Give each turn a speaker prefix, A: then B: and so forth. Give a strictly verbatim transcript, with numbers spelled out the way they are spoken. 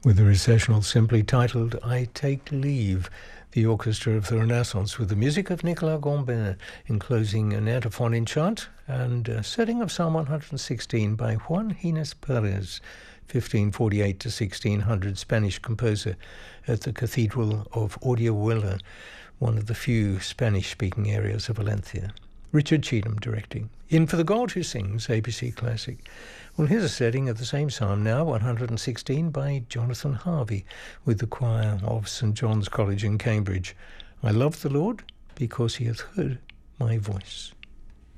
A: with a recessional simply titled I Take Leave, the Orchestra of the Renaissance, with the music of Nicolas Gombin, enclosing an antiphon in chant and a setting of Psalm one hundred sixteen by Juan Gines Perez, fifteen forty-eight to sixteen hundred, Spanish composer at the Cathedral of Orihuela, one of the few Spanish-speaking areas of Valencia. Richard Cheetham directing. In For the God Who Sings, A B C Classic. Well, here's a setting of the same psalm now, one hundred sixteen, by Jonathan Harvey, with the choir of Saint John's College in Cambridge. I love the Lord because he hath heard my voice.